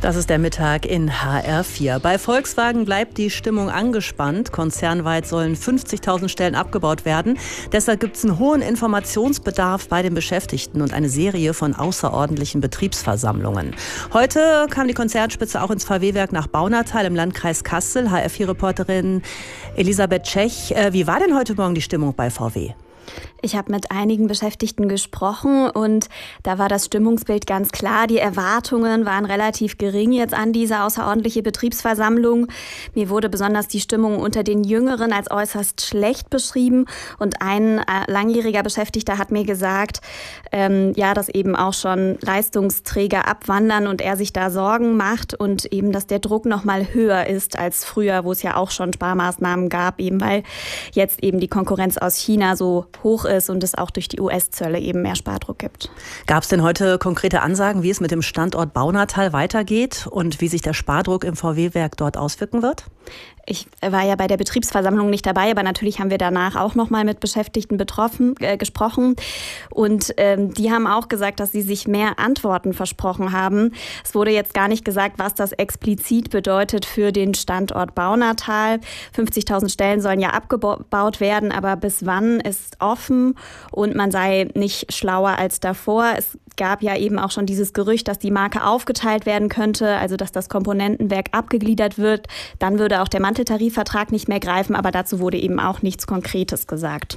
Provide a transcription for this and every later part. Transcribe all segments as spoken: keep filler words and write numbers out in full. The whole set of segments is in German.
Das ist der Mittag in H R vier. Bei Volkswagen bleibt die Stimmung angespannt. Konzernweit sollen fünfzigtausend Stellen abgebaut werden. Deshalb gibt es einen hohen Informationsbedarf bei den Beschäftigten und eine Serie von außerordentlichen Betriebsversammlungen. Heute kam die Konzernspitze auch ins V W-Werk nach Baunatal im Landkreis Kassel. H R vier-Reporterin Elisabeth Tschech. Wie war denn heute Morgen die Stimmung bei V W? Ich habe mit einigen Beschäftigten gesprochen und da war das Stimmungsbild ganz klar. Die Erwartungen waren relativ gering jetzt an diese außerordentliche Betriebsversammlung. Mir wurde besonders die Stimmung unter den Jüngeren als äußerst schlecht beschrieben. Und ein äh, langjähriger Beschäftigter hat mir gesagt, ähm, ja, dass eben auch schon Leistungsträger abwandern und er sich da Sorgen macht und eben, dass der Druck noch mal höher ist als früher, wo es ja auch schon Sparmaßnahmen gab, eben weil jetzt eben die Konkurrenz aus China so hoch ist und es auch durch die U S-Zölle eben mehr Spardruck gibt. Gab es denn heute konkrete Ansagen, wie es mit dem Standort Baunatal weitergeht und wie sich der Spardruck im V W-Werk dort auswirken wird? Ich war ja bei der Betriebsversammlung nicht dabei, aber natürlich haben wir danach auch noch mal mit Beschäftigten betroffen, äh, gesprochen. Und ähm, die haben auch gesagt, dass sie sich mehr Antworten versprochen haben. Es wurde jetzt gar nicht gesagt, was das explizit bedeutet für den Standort Baunatal. fünfzigtausend Stellen sollen ja abgebaut werden, aber bis wann ist offen und man sei nicht schlauer als davor. Es gab ja eben auch schon dieses Gerücht, dass die Marke aufgeteilt werden könnte, also dass das Komponentenwerk abgegliedert wird. Dann würde auch der Manteltarifvertrag nicht mehr greifen, aber dazu wurde eben auch nichts Konkretes gesagt.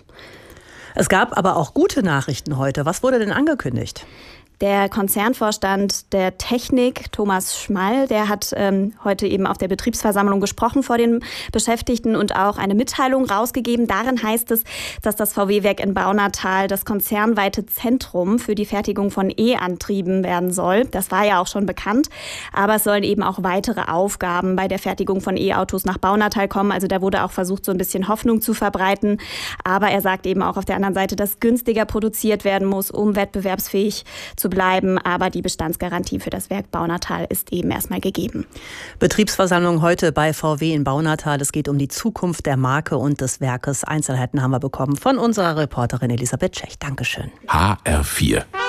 Es gab aber auch gute Nachrichten heute. Was wurde denn angekündigt? Der Konzernvorstand der Technik, Thomas Schmall, der hat ähm, heute eben auf der Betriebsversammlung gesprochen vor den Beschäftigten und auch eine Mitteilung rausgegeben. Darin heißt es, dass das V W-Werk in Baunatal das konzernweite Zentrum für die Fertigung von E-Antrieben werden soll. Das war ja auch schon bekannt, aber es sollen eben auch weitere Aufgaben bei der Fertigung von E-Autos nach Baunatal kommen. Also da wurde auch versucht, so ein bisschen Hoffnung zu verbreiten. Aber er sagt eben auch auf der anderen Seite, dass günstiger produziert werden muss, um wettbewerbsfähig zu bleiben, aber die Bestandsgarantie für das Werk Baunatal ist eben erstmal gegeben. Betriebsversammlung heute bei V W in Baunatal. Es geht um die Zukunft der Marke und des Werkes. Einzelheiten haben wir bekommen von unserer Reporterin Elisabeth Tschech. Dankeschön. H R vier